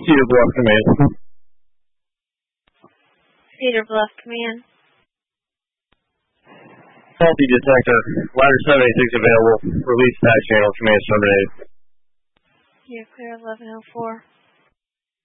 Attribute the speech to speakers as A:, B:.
A: Cedar Bluff Command.
B: Cedar Bluff Command.
A: Faulty detector. Ladder 786 available. Release patch channel. Command terminated.
B: You're clear 1104.